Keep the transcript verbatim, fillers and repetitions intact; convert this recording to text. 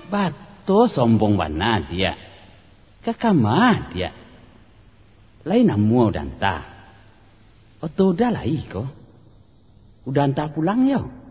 Bato sombong bana dia. Kakama dia. Lain namu udanta. Oto udah lah iko. Udanta pulang yo.